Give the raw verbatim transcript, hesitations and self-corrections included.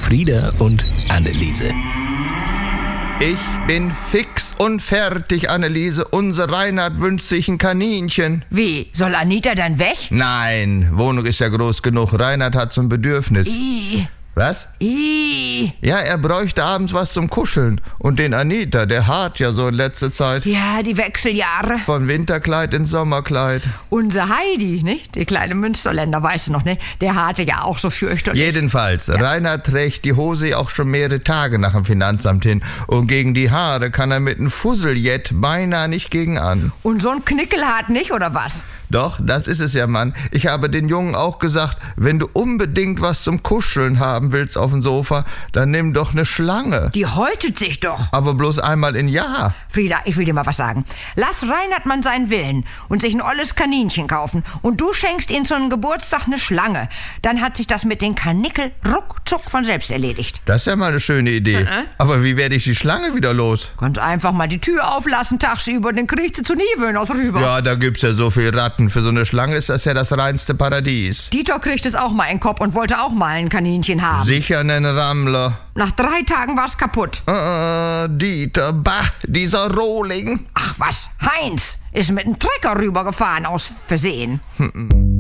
Frieda und Anneliese. Ich bin fix und fertig, Anneliese. Unser Reinhard wünscht sich ein Kaninchen. Wie, soll Anita dann weg? Nein, Wohnung ist ja groß genug. Reinhard hat so ein Bedürfnis. Ih, Was? ih. Ja, er bräuchte abends was zum Kuscheln. Und den Anita, der hart ja so in letzter Zeit. Ja, die Wechseljahre. Von Winterkleid ins Sommerkleid. Unser Heidi, nicht? Der kleine Münsterländer, weißt du noch, ne? Der hatte ja auch so fürchterlich. Jedenfalls, Reinhard trägt die Hose auch schon mehrere Tage nach dem Finanzamt hin. Und gegen die Haare kann er mit einem Fusseljet beinahe nicht gegen an. Und so ein Knickelhart nicht, oder was? Doch, das ist es ja, Mann. Ich habe den Jungen auch gesagt, wenn du unbedingt was zum Kuscheln haben willst auf dem Sofa, dann nimm doch eine Schlange. Die häutet sich doch. Aber bloß einmal im Jahr. Frieda, ich will dir mal was sagen. Lass Reinhard mal seinen Willen und sich ein olles Kaninchen kaufen. Und du schenkst ihm zu einem Geburtstag eine Schlange. Dann hat sich das mit den Karnickel ruckzuck von selbst erledigt. Das ist ja mal eine schöne Idee. Mhm. Aber wie werde ich die Schlange wieder los? Ganz einfach mal die Tür auflassen tagsüber, dann kriegst du zu Niewöhners rüber. Ja, da gibt's ja so viel Ratten. Für so eine Schlange ist das ja das reinste Paradies. Dieter kriegt es auch mal in den Kopf und wollte auch mal ein Kaninchen haben. Sicher einen Rammler. Nach drei Tagen war's kaputt. Ah, Dieter, bah, dieser Rohling. Ach was, Heinz ist mit einem Trecker rübergefahren aus Versehen.